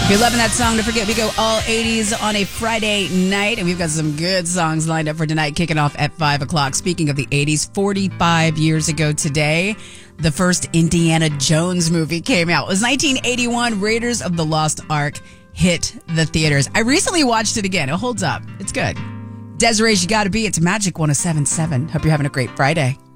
If you're loving that song, don't forget we go all 80s on a Friday night, and we've got some good songs lined up for tonight, kicking off at 5 o'clock. Speaking of the 80s, 45 years ago today, the first Indiana Jones movie came out. It was 1981. Raiders of the Lost Ark hit the theaters. I recently watched it again. It holds up. It's good. Desiree's You Gotta Be. It's Magic 107.7. Hope you're having a great Friday.